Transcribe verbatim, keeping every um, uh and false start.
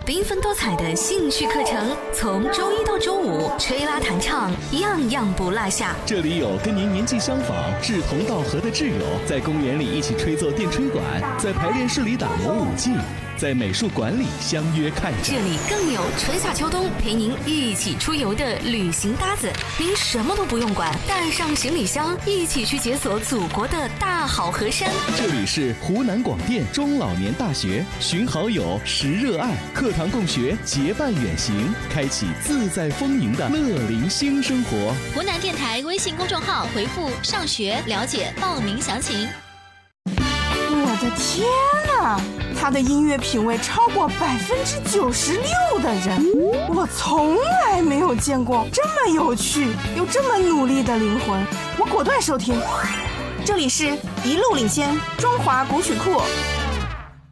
缤纷多彩的兴趣课程，从周一到周五，吹拉弹唱，样样不落下。 这里有跟您年纪相仿、志同道合的挚友，在公园里一起吹奏电吹管，在排练室里打磨舞技，在美术馆里相约看展。 这里更有春夏秋冬陪您一起出游的旅行搭子，您什么都不用管，带上行李箱，一起去解锁祖国的大好河山。 这里是湖南广电中老年大学，寻好友，识热爱，课堂共学，结伴远行，开启自在丰盈的乐龄新生活。 湖南电台微信公众号回复“上学”了解报名详情。 我的天哪！他的音乐品味超过百分之九十六的人，我从来没有见过这么有趣又这么努力的灵魂。我果断收听。这里是一路领先中华古曲库。